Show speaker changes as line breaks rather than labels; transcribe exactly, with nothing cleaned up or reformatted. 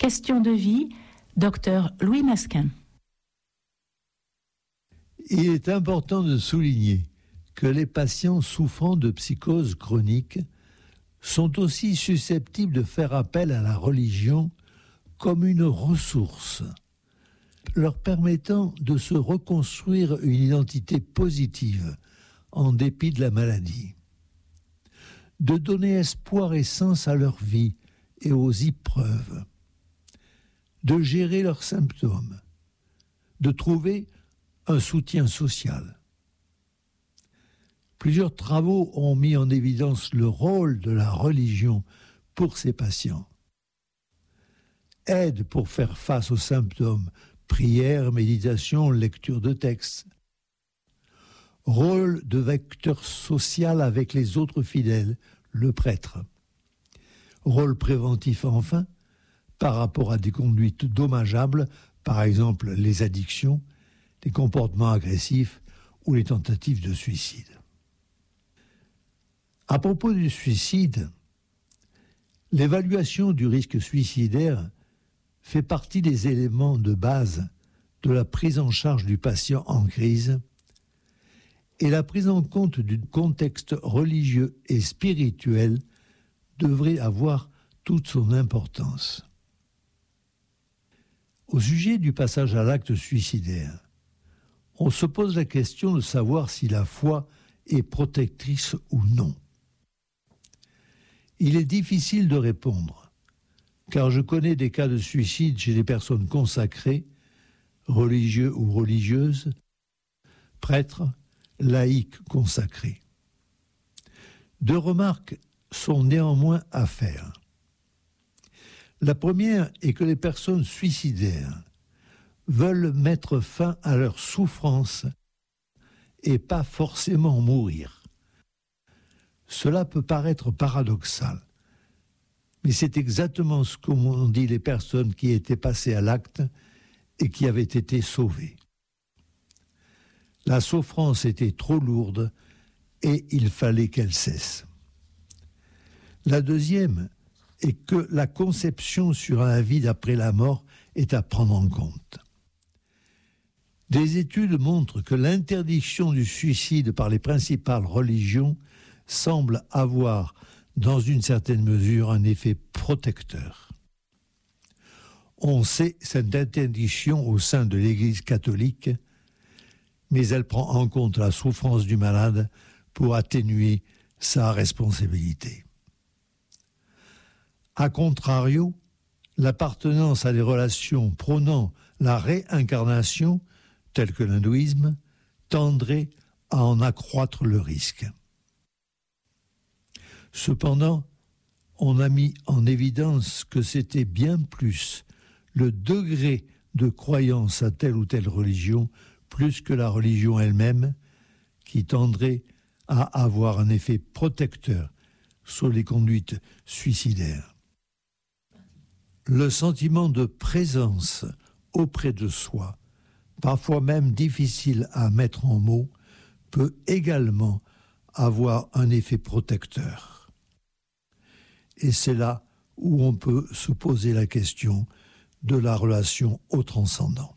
Question de vie, docteur Louis Masquin.
Il est important de souligner que les patients souffrant de psychose chronique sont aussi susceptibles de faire appel à la religion comme une ressource, leur permettant de se reconstruire une identité positive en dépit de la maladie, de donner espoir et sens à leur vie et aux épreuves, de gérer leurs symptômes, de trouver un soutien social. Plusieurs travaux ont mis en évidence le rôle de la religion pour ces patients. Aide pour faire face aux symptômes, prière, méditation, lecture de textes. Rôle de vecteur social avec les autres fidèles, le prêtre. Rôle préventif enfin, par rapport à des conduites dommageables, par exemple les addictions, les comportements agressifs ou les tentatives de suicide. À propos du suicide, l'évaluation du risque suicidaire fait partie des éléments de base de la prise en charge du patient en crise et la prise en compte du contexte religieux et spirituel devrait avoir toute son importance. Au sujet du passage à l'acte suicidaire, on se pose la question de savoir si la foi est protectrice ou non. Il est difficile de répondre, car je connais des cas de suicide chez des personnes consacrées, religieux ou religieuses, prêtres, laïcs consacrés. Deux remarques sont néanmoins à faire. La première est que les personnes suicidaires veulent mettre fin à leur souffrance et pas forcément mourir. Cela peut paraître paradoxal, mais c'est exactement ce qu'ont dit les personnes qui étaient passées à l'acte et qui avaient été sauvées. La souffrance était trop lourde et il fallait qu'elle cesse. La deuxième est que la conception sur un vie d'après la mort est à prendre en compte. Des études montrent que l'interdiction du suicide par les principales religions semble avoir, dans une certaine mesure, un effet protecteur. On sait cette interdiction au sein de l'Église catholique, mais elle prend en compte la souffrance du malade pour atténuer sa responsabilité. A contrario, l'appartenance à des relations prônant la réincarnation, telles que l'hindouisme, tendrait à en accroître le risque. Cependant, on a mis en évidence que c'était bien plus le degré de croyance à telle ou telle religion, plus que la religion elle-même, qui tendrait à avoir un effet protecteur sur les conduites suicidaires. Le sentiment de présence auprès de soi, parfois même difficile à mettre en mots, peut également avoir un effet protecteur. Et c'est là où on peut se poser la question de la relation au transcendant.